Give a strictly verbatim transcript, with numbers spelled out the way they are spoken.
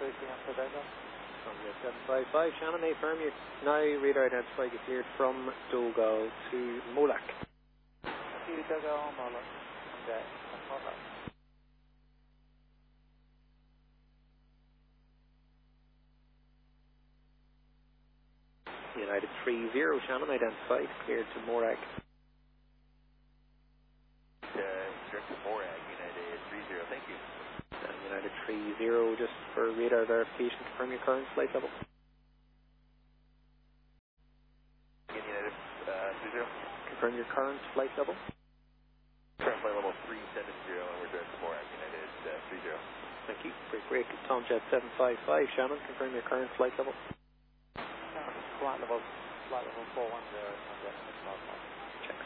thirteen after that. Sunjet seven five five, Shannon, A firm, you now radar identified, you cleared from Dogal to Molac. Thank you, Dogal, Molac, Sunjet Molac. United three zero, Shannon, identified, cleared to Morag. Uh, direct to Morag, United three zero, thank you. And United three zero, just for radar verification, confirm your current flight level. Again, United uh, three zero. Confirm your current flight level. Current flight level three seven zero, and we're direct to Morag, United uh, three zero. Thank you. Break break, Tomjet seven five five, Shannon, confirm your current flight level. Flight level, flight level four one zero, Sunjet six five five.